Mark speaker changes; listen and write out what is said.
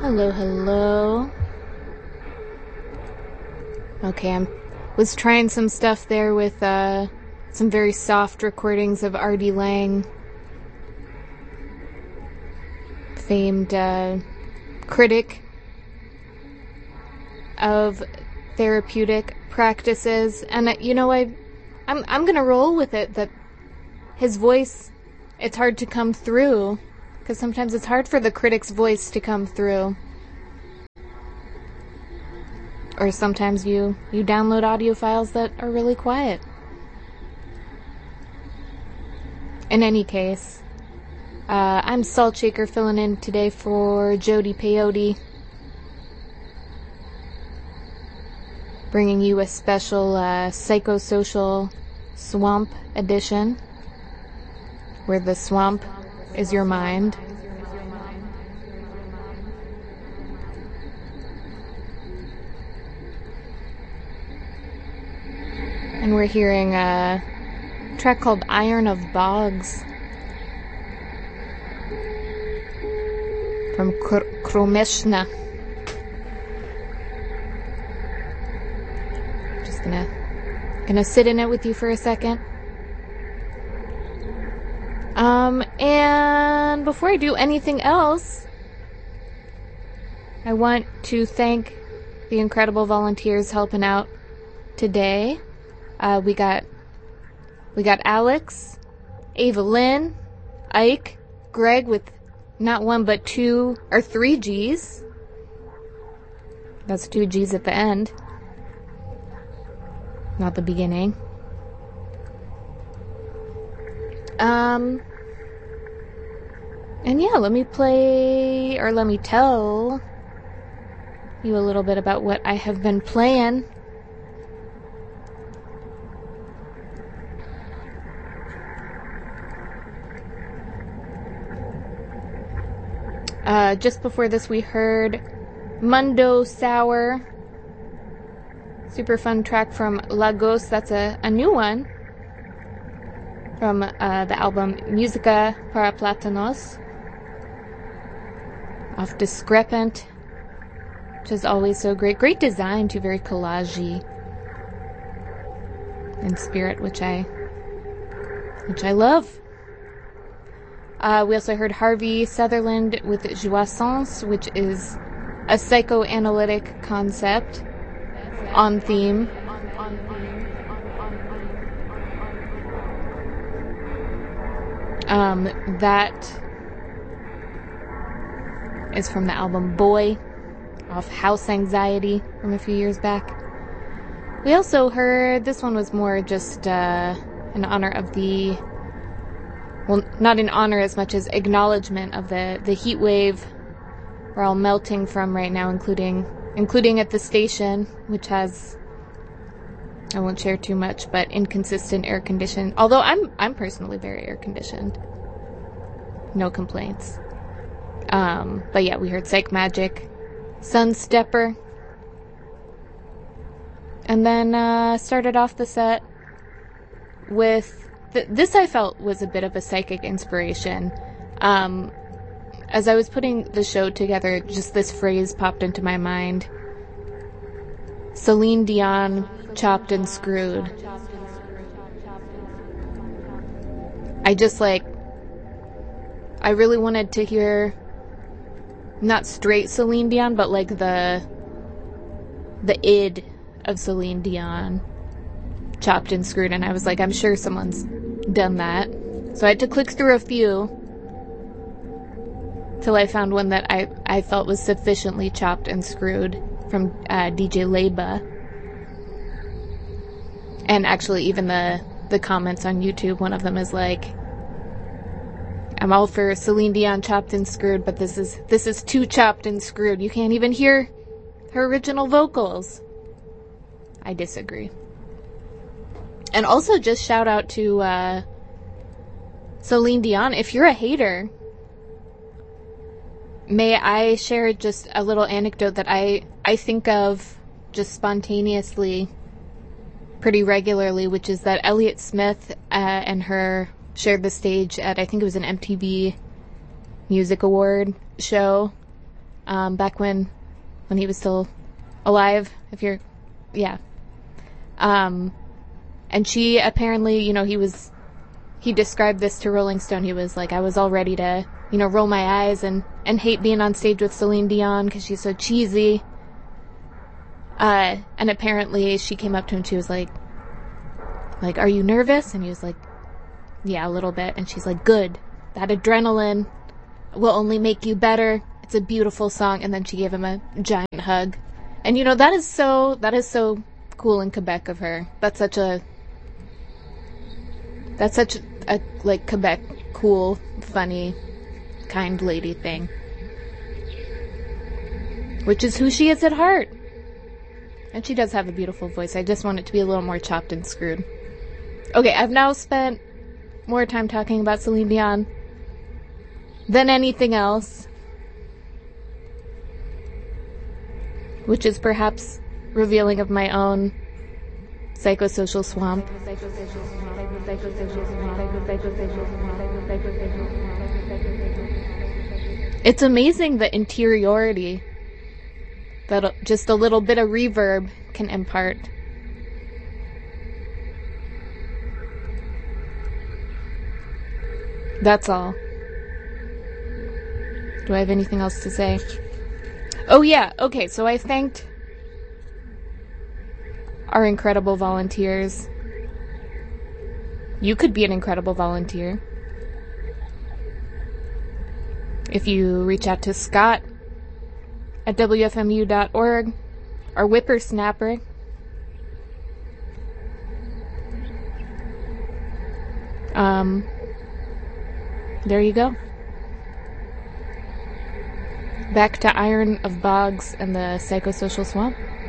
Speaker 1: Hello, hello. Okay, I was trying some stuff there with some very soft recordings of Artie Lang, famed critic of therapeutic practices, and I'm gonna roll with it that his voice, it's hard to come through, because sometimes it's hard for the critic's voice to come through. Or sometimes you download audio files that are really quiet. In any case, I'm Salt Shaker filling in today for Jody Peyote, bringing you a special psychosocial swamp edition, where the swamp is your mind. And we're hearing a track called Iron of Bogs from Kromeshna. Just gonna sit in it with you for a second. And before I do anything else, I want to thank the incredible volunteers helping out today. We got Alex, Ava Lynn, Ike, Greg with not one but 2 or 3 G's. That's 2 G's at the end, not the beginning. And yeah, let me tell you a little bit about what I have been playing. Just before this, we heard Mundo Sour. Super fun track from Lagos. That's a new one from the album Musica para Platanos off Discrepant, which is always so great. Great design, too, very collage-y in spirit, which I love. We also heard Harvey Sutherland with Jouissance, which is a psychoanalytic concept on theme. That is from the album Boy, off House Anxiety from a few years back. We also heard, this one was more just in honor of the, well, not in honor as much as acknowledgement of the heat wave we're all melting from right now, including at the station, which has, I won't share too much, but inconsistent air conditioning. Although I'm personally very air conditioned, no complaints. But yeah, we heard Psych Magic, Sunstepper, and then started off the set with this I felt was a bit of a psychic inspiration. As I was putting the show together, just this phrase popped into my mind. Celine Dion, chopped and screwed. I really wanted to hear not straight Celine Dion, but like the id of Celine Dion, chopped and screwed, and I was like, I'm sure someone's done that. So I had to click through a few till I found one that I felt was sufficiently chopped and screwed, from DJ Leba. And actually even the comments on YouTube, one of them is like, I'm all for Celine Dion chopped and screwed, but this is too chopped and screwed. You can't even hear her original vocals. I disagree. And also just shout out to Celine Dion. If you're a hater, may I share just a little anecdote that I think of just spontaneously pretty regularly, which is that Elliott Smith and her shared the stage at, I think it was an MTV Music Award show, back when he was still alive, yeah. And she apparently, he described this to Rolling Stone. He was like, I was all ready to, roll my eyes and hate being on stage with Celine Dion because she's so cheesy. And apparently she came up to him and she was like, are you nervous? And he was like, yeah, a little bit. And she's like, good. That adrenaline will only make you better. It's a beautiful song. And then she gave him a giant hug. And that is so cool in Quebec of her. That's such a like Quebec cool, funny, kind lady thing. Which is who she is at heart. And she does have a beautiful voice. I just want it to be a little more chopped and screwed. Okay, I've now spent more time talking about Celine Dion than anything else. Which is perhaps revealing of my own psychosocial swamp. It's amazing the interiority that just a little bit of reverb can impart. That's all. Do I have anything else to say? Oh yeah, okay, so I thanked our incredible volunteers. You could be an incredible volunteer if you reach out to Scott at wfmu.org or Whippersnapper. There you go. Back to Iron of Bogs and the Psychosocial Swamp.